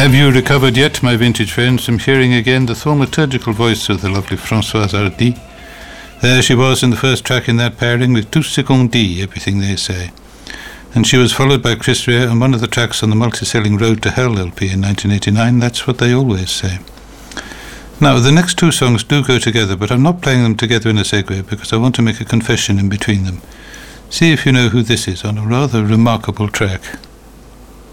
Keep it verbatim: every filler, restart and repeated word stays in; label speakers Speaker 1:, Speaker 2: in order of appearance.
Speaker 1: Have you recovered yet, my vintage friends, from hearing again the thaumaturgical voice of the lovely Françoise Hardy? There she was in the first track in that pairing with Tout ce qu'on dit, Everything They Say. And she was followed by Chris Rea on one of the tracks on the multi-selling Road to Hell L P in nineteen eighty-nine, That's What They Always Say. Now, the next two songs do go together, but I'm not playing them together in a segue because I want to make a confession in between them. See if you know who this is on a rather remarkable track.